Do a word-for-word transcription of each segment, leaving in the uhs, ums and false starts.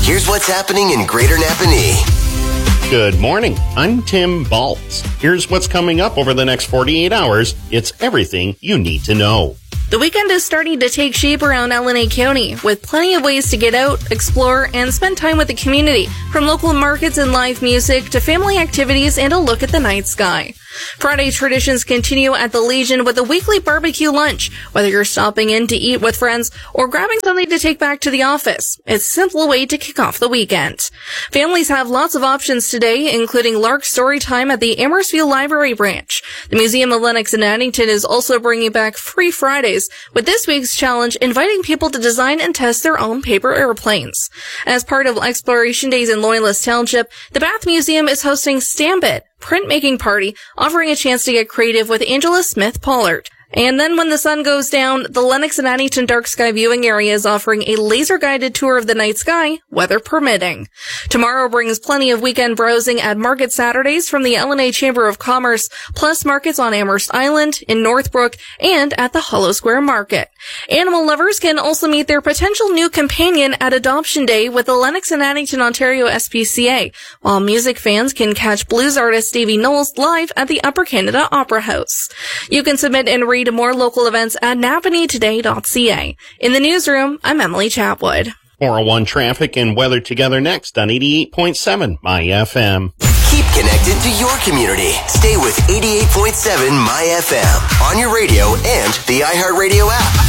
Here's what's happening in Greater Napanee. Good morning. I'm Tim Baltz. Here's what's coming up over the next forty-eight hours. It's everything you need to know. The weekend is starting to take shape around L N A County, with plenty of ways to get out, explore, and spend time with the community, from local markets and live music to family activities and a look at the night sky. Friday traditions continue at the Legion with a weekly barbecue lunch. Whether you're stopping in to eat with friends or grabbing something to take back to the office, it's a simple way to kick off the weekend. Families have lots of options today, including Lark Storytime at the Amherstville Library branch. The Museum of Lennox and Addington is also bringing back Free Fridays, with this week's challenge inviting people to design and test their own paper airplanes. As part of Exploration Days in Loyalist Township, the Bath Museum is hosting Stamp It, printmaking party, offering a chance to get creative with Angela Smith Pollard. And then when the sun goes down, the Lennox and Addington Dark Sky Viewing Area is offering a laser-guided tour of the night sky, weather permitting. Tomorrow brings plenty of weekend browsing at Market Saturdays from the L N A Chamber of Commerce, plus markets on Amherst Island, in Northbrook, and at the Hollow Square Market. Animal lovers can also meet their potential new companion at Adoption Day with the Lennox and Addington Ontario S P C A, while music fans can catch blues artist Davy Knowles live at the Upper Canada Opera House. You can submit and read more local events at napanee today dot c a. In the newsroom, I'm Emily Chapwood. four oh one traffic and weather together next on eighty-eight point seven My F M. Keep connected to your community. Stay with eighty-eight point seven My F M on your radio and the iHeartRadio app.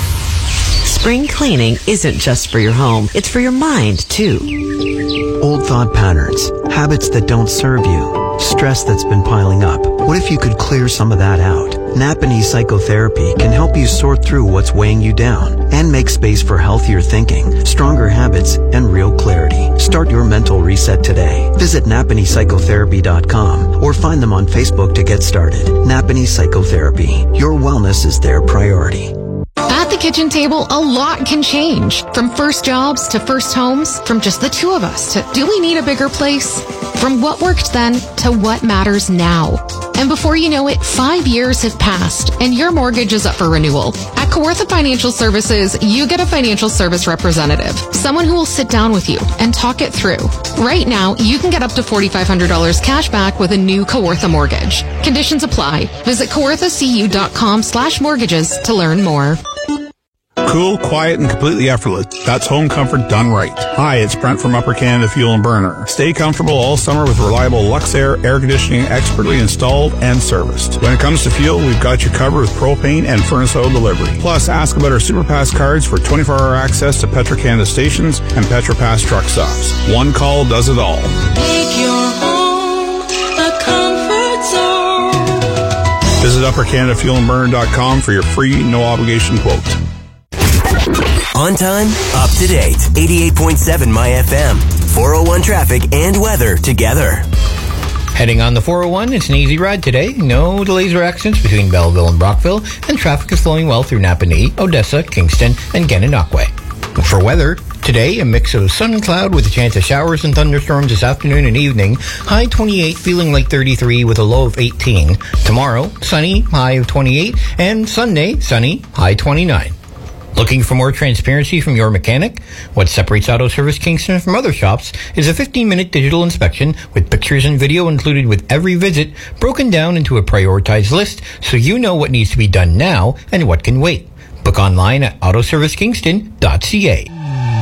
Spring cleaning isn't just for your home, it's for your mind, too. Old thought patterns, habits that don't serve you, stress that's been piling up. What if you could clear some of that out? Napanee Psychotherapy can help you sort through what's weighing you down and make space for healthier thinking, stronger habits, and real clarity. Start your mental reset today. Visit napanee psychotherapy dot com or find them on Facebook to get started. Napanee Psychotherapy. Your wellness is their priority. At the kitchen table, a lot can change. From first jobs to first homes, from just the two of us to do we need a bigger place? From what worked then to what matters now. And before you know it, five years have passed and your mortgage is up for renewal. At Kawartha Financial Services, you get a financial service representative, someone who will sit down with you and talk it through. Right now, you can get up to forty-five hundred dollars cash back with a new Kawartha mortgage. Conditions apply. Visit kawarthacu dot com slash mortgages to learn more. Cool, quiet, and completely effortless. That's home comfort done right. Hi, it's Brent from Upper Canada Fuel and Burner. Stay comfortable all summer with reliable Luxair air conditioning expertly installed and serviced. When it comes to fuel, we've got you covered with propane and furnace oil delivery. Plus, ask about our SuperPass cards for twenty-four hour access to Petro-Canada stations and PetroPass truck stops. One call does it all. Make your home a comfort zone. Visit upper canada fuel and burner dot com for your free, no obligation quote. On time, up to date. eighty-eight point seven My F M. four oh one traffic and weather together. Heading on the four oh one, it's an easy ride today. No delays or accidents between Belleville and Brockville, and traffic is flowing well through Napanee, Odessa, Kingston, and Gananoque. For weather, today a mix of sun and cloud with a chance of showers and thunderstorms this afternoon and evening. High twenty-eight, feeling like thirty-three with a low of eighteen. Tomorrow, sunny, high of twenty-eight, and Sunday, sunny, high twenty-nine. Looking for more transparency from your mechanic? What separates Auto Service Kingston from other shops is a fifteen minute digital inspection with pictures and video included with every visit, broken down into a prioritized list so you know what needs to be done now and what can wait. Book online at auto service kingston dot c a.